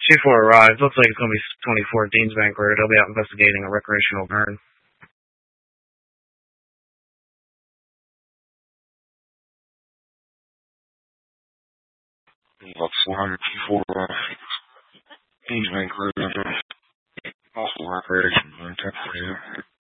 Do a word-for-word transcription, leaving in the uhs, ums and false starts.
two four arrived. Looks like it's going to be twenty-four Deansbank Road. They'll be out investigating a recreational burn. About four hundred two four, uh, Deansbank Road, also recreation burn temporary.